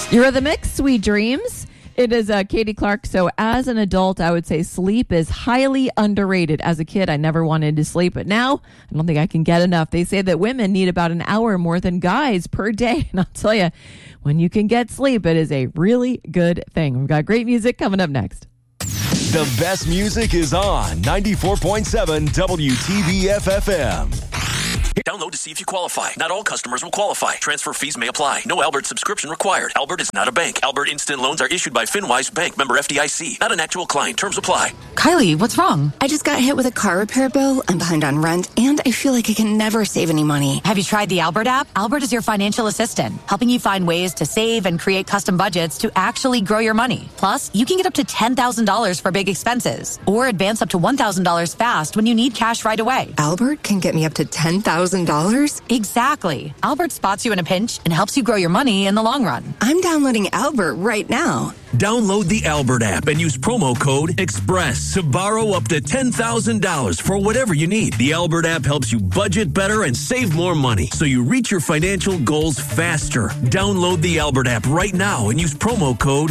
Eurythmics, Sweet Dreams. It is Katie Clark. So as an adult, I would say sleep is highly underrated. As a kid, I never wanted to sleep, but now I don't think I can get enough. They say that women need about an hour more than guys per day. And I'll tell you, when you can get sleep, it is a really good thing. We've got great music coming up next. The best music is on 94.7 WTBF-FM. Download to see if you qualify. Not all customers will qualify. Transfer fees may apply. No Albert subscription required. Albert is not a bank. Albert Instant Loans are issued by FinWise Bank, member FDIC. Not an actual client. Terms apply. Kylie, what's wrong? I just got hit with a car repair bill. I'm behind on rent, and I feel like I can never save any money. Have you tried the Albert app? Albert is your financial assistant, helping you find ways to save and create custom budgets to actually grow your money. Plus, you can get up to $10,000 for big expenses, or advance up to $1,000 fast when you need cash right away. Albert can get me up to $10,000? Exactly. Albert spots you in a pinch and helps you grow your money in the long run. I'm downloading Albert right now. Download the Albert app and use promo code EXPRESS to borrow up to $10,000 for whatever you need. The Albert app helps you budget better and save more money so you reach your financial goals faster. Download the Albert app right now and use promo code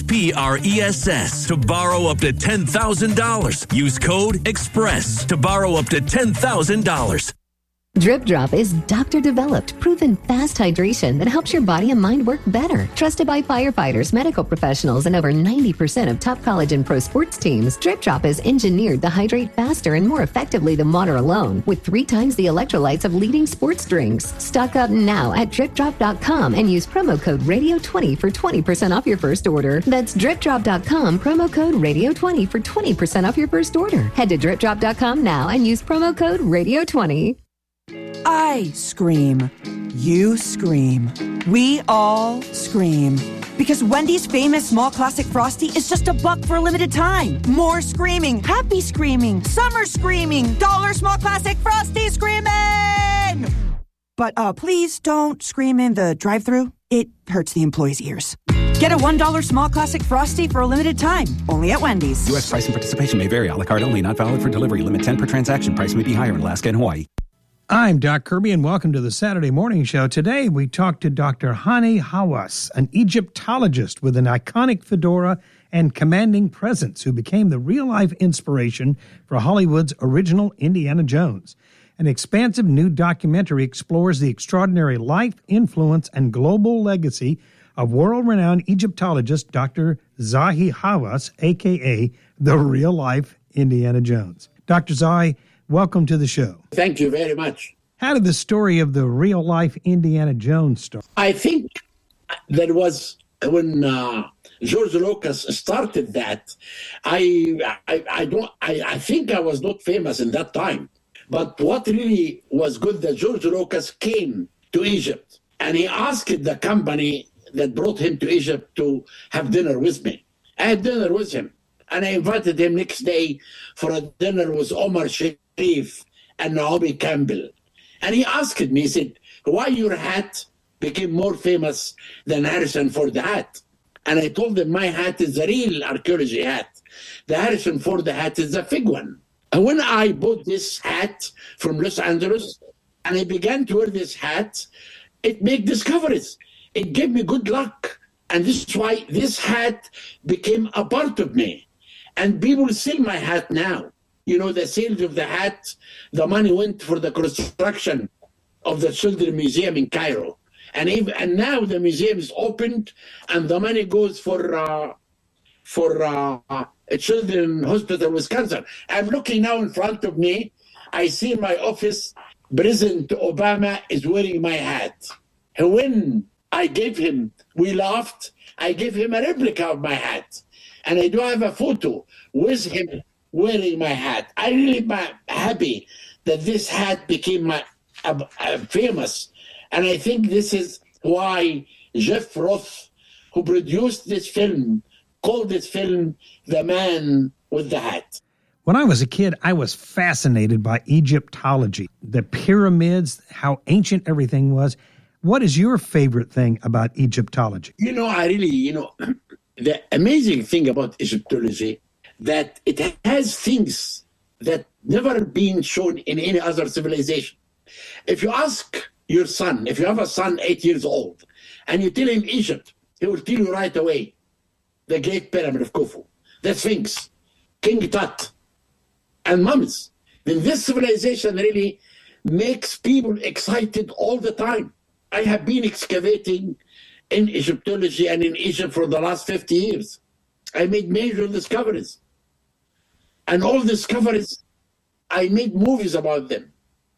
EXPRESS to borrow up to $10,000. Use code EXPRESS to borrow up to $10,000. Drip Drop is doctor-developed, proven fast hydration that helps your body and mind work better. Trusted by firefighters, medical professionals, and over 90% of top college and pro sports teams, Drip Drop is engineered to hydrate faster and more effectively than water alone, with 3 times the electrolytes of leading sports drinks. Stock up now at DripDrop.com and use promo code Radio20 for 20% off your first order. That's DripDrop.com, promo code Radio20 for 20% off your first order. Head to DripDrop.com now and use promo code Radio20. I scream. You scream. We all scream. Because Wendy's famous small classic Frosty is just $1 for a limited time. More screaming, happy screaming, summer screaming, dollar small classic Frosty screaming! But please don't scream in the drive-thru. It hurts the employees' ears. Get a $1 small classic Frosty for a limited time. Only at Wendy's. U.S. price and participation may vary. A la carte only. Not valid for delivery. Limit 10 per transaction. Price may be higher in Alaska and Hawaii. I'm Doc Kirby, and welcome to the Saturday Morning Show. Today, we talk to Dr. Hani Hawass, an Egyptologist with an iconic fedora and commanding presence who became the real-life inspiration for Hollywood's original Indiana Jones. An expansive new documentary explores the extraordinary life, influence, and global legacy of world-renowned Egyptologist Dr. Zahi Hawass, a.k.a. the real-life Indiana Jones. Dr. Zahi, welcome to the show. Thank you very much. How did the story of the real-life Indiana Jones start? I think that was when George Lucas started that. I think I was not famous in that time. But what really was good that George Lucas came to Egypt and he asked the company that brought him to Egypt to have dinner with me. I had dinner with him. And I invited him next day for a dinner with Omar Sharif and Naomi Campbell. And he asked me, he said, why your hat became more famous than Harrison Ford hat? And I told him my hat is a real archaeology hat. The Harrison Ford hat is a fake one. And when I bought this hat from Los Angeles, and I began to wear this hat, it made discoveries. It gave me good luck. And this is why this hat became a part of me. And people sell my hat now. You know, the sales of the hat, the money went for the construction of the Children's Museum in Cairo. And now the museum is opened and the money goes for a children's hospital with cancer. I'm looking now in front of me. I see in my office, President Obama is wearing my hat. And when I gave him, we laughed, I gave him a replica of my hat. And I do have a photo with him wearing my hat. I really am happy that this hat became famous. And I think this is why Jeff Roth, who produced this film, called this film The Man with the Hat. When I was a kid, I was fascinated by Egyptology, the pyramids, how ancient everything was. What is your favorite thing about Egyptology? The amazing thing about Egyptology, that it has things that never been shown in any other civilization. If you ask your son, if you have a son 8 years old, and you tell him Egypt, he will tell you right away. The Great Pyramid of Khufu, the Sphinx, King Tut, and mummies. Then this civilization really makes people excited all the time. I have been excavating in Egyptology and in Egypt for the last 50 years. I made major discoveries. And all discoveries, I made movies about them.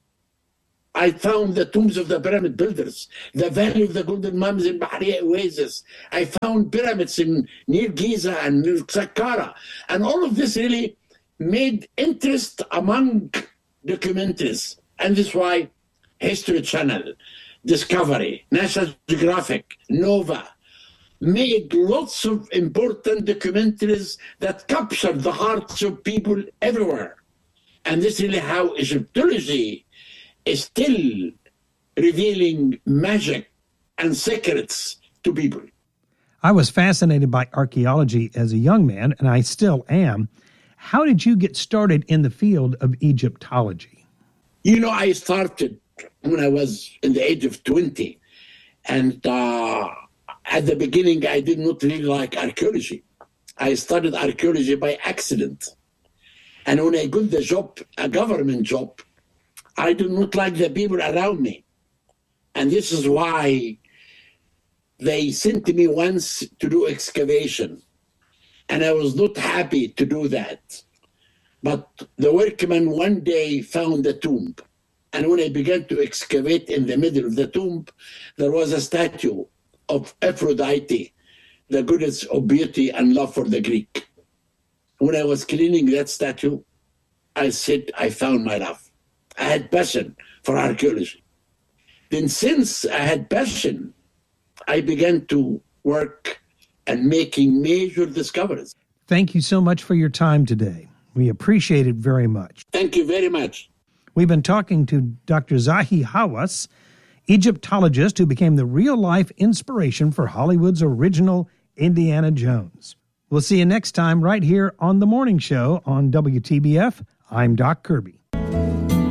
I found the tombs of the pyramid builders, the Valley of the Golden Mummies in Bahriya Oasis. I found pyramids near Giza and near Saqqara. And all of this really made interest among documentaries. And this is why History Channel, Discovery, National Geographic, Nova made lots of important documentaries that captured the hearts of people everywhere. And this is really how Egyptology is still revealing magic and secrets to people. I was fascinated by archaeology as a young man, and I still am. How did you get started in the field of Egyptology? You know, I started when I was in the age of 20. And at the beginning, I did not really like archaeology. I started archaeology by accident. And when I got the job, a government job, I did not like the people around me. And this is why they sent me once to do excavation. And I was not happy to do that. But the workmen one day found a tomb. And when I began to excavate in the middle of the tomb, there was a statue of Aphrodite, the goddess of beauty and love for the Greek. When I was cleaning that statue, I said, I found my love. I had passion for archaeology. Then since I had passion, I began to work and making major discoveries. Thank you so much for your time today. We appreciate it very much. Thank you very much. We've been talking to Dr. Zahi Hawass, Egyptologist who became the real-life inspiration for Hollywood's original Indiana Jones. We'll see you next time right here on The Morning Show on WTBF. I'm Doc Kirby.